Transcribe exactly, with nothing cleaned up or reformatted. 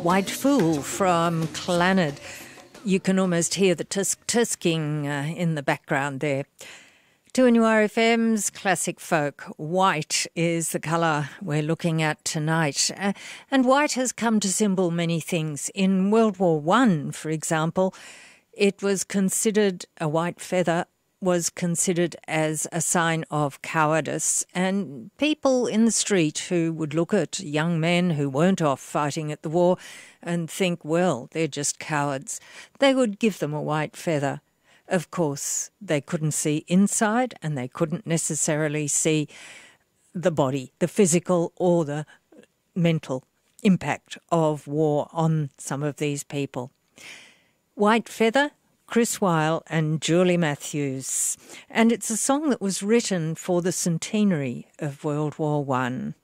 White Fool from Clannad. You can almost hear the tisk-tisking uh, in the background there. two N U R F M's Classic Folk. White is the colour we're looking at tonight. Uh, and white has come to symbol many things. In World War One, for example, it was considered, a white feather was considered as a sign of cowardice, and people in the street who would look at young men who weren't off fighting at the war and think, well, they're just cowards, they would give them a white feather. Of course, they couldn't see inside, and they couldn't necessarily see the body, the physical or the mental impact of war on some of these people. White Feather, Chris Weil and Julie Matthews. And it's a song that was written for the centenary of World War One.